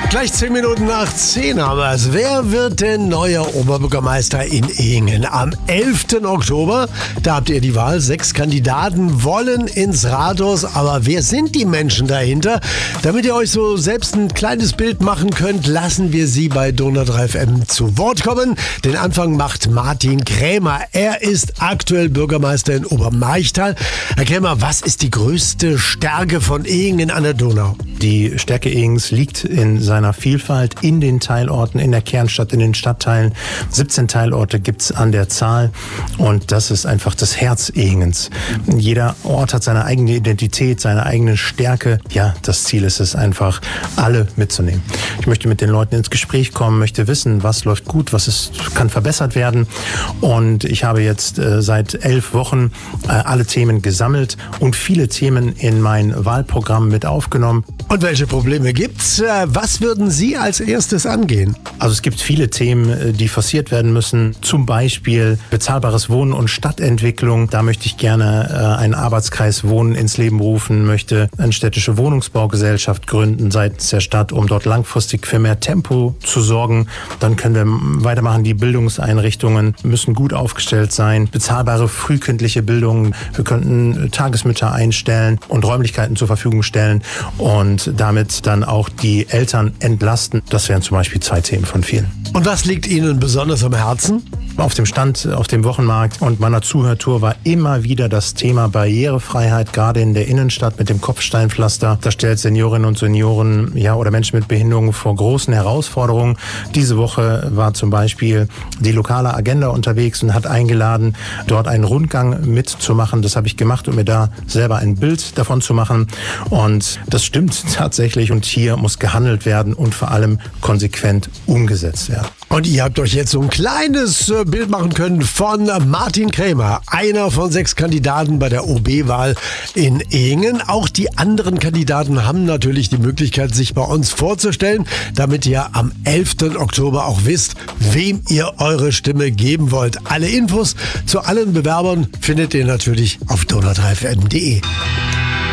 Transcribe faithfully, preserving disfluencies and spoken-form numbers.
Gleich zehn Minuten nach zehn haben wir es. Wer wird denn neuer Oberbürgermeister in Ehingen? Am elften Oktober, da habt ihr die Wahl. Sechs Kandidaten wollen ins Rathaus. Aber wer sind die Menschen dahinter? Damit ihr euch so selbst ein kleines Bild machen könnt, lassen wir sie bei Donau drei F M zu Wort kommen. Den Anfang macht Martin Krämer. Er ist aktuell Bürgermeister in Obermarchtal. Herr Krämer, was ist die größte Stärke von Ehingen an der Donau? Die Stärke Ehingens liegt in seiner Vielfalt in den Teilorten, in der Kernstadt, in den Stadtteilen. siebzehn Teilorte gibt's an der Zahl und das ist einfach das Herz Ehingens. Jeder Ort hat seine eigene Identität, seine eigene Stärke. Ja, das Ziel ist es einfach, alle mitzunehmen. Ich möchte mit den Leuten ins Gespräch kommen, möchte wissen, was läuft gut, was ist, kann verbessert werden. Und ich habe jetzt äh, seit elf Wochen äh, alle Themen gesammelt und viele Themen in mein Wahlprogramm mit aufgenommen. Und welche Probleme gibt's? Was würden Sie als erstes angehen? Also es gibt viele Themen, die forciert werden müssen. Zum Beispiel bezahlbares Wohnen und Stadtentwicklung. Da möchte ich gerne einen Arbeitskreis Wohnen ins Leben rufen, möchte eine städtische Wohnungsbaugesellschaft gründen seitens der Stadt, um dort langfristig für mehr Tempo zu sorgen. Dann können wir weitermachen. Die Bildungseinrichtungen müssen gut aufgestellt sein. Bezahlbare frühkindliche Bildung. Wir könnten Tagesmütter einstellen und Räumlichkeiten zur Verfügung stellen und damit dann auch die Eltern entlasten. Das wären zum Beispiel zwei Themen von vielen. Und was liegt Ihnen besonders am Herzen? Auf dem Stand, auf dem Wochenmarkt und meiner Zuhörtour war immer wieder das Thema Barrierefreiheit, gerade in der Innenstadt mit dem Kopfsteinpflaster. Das stellt Seniorinnen und Senioren, ja, oder Menschen mit Behinderungen vor großen Herausforderungen. Diese Woche war zum Beispiel die lokale Agenda unterwegs und hat eingeladen, dort einen Rundgang mitzumachen. Das habe ich gemacht, um mir da selber ein Bild davon zu machen. Und das stimmt tatsächlich und hier muss gehandelt werden und vor allem konsequent umgesetzt werden. Und ihr habt euch jetzt so ein kleines Bild machen können von Martin Krämer, einer von sechs Kandidaten bei der O B-Wahl in Ehingen. Auch die anderen Kandidaten haben natürlich die Möglichkeit, sich bei uns vorzustellen, damit ihr am elften Oktober auch wisst, wem ihr eure Stimme geben wollt. Alle Infos zu allen Bewerbern findet ihr natürlich auf donau drei f m punkt d e.